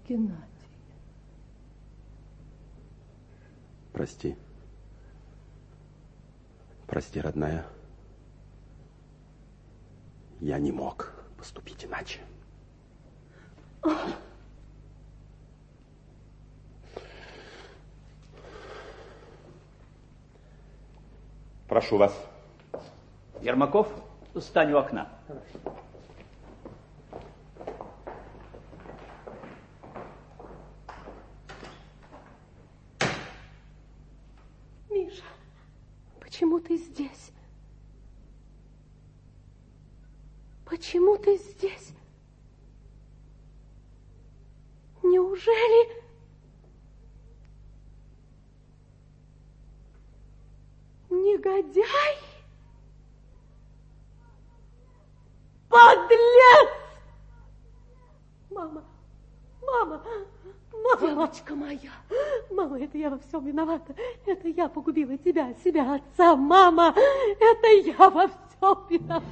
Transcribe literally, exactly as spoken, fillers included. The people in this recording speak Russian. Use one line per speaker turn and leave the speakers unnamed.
Геннадий.
Прости. Прости, родная. Я не мог поступить иначе. Прошу вас.
Ермаков, стань у окна.
Хорошо. Миша, почему ты здесь? Почему ты здесь? Неужели... Негодяй! Подлец! Мама, мама, мама.
Девочка моя.
Мама, это я во всем виновата. Это я погубила тебя, себя, отца. Мама, это я во всем виновата.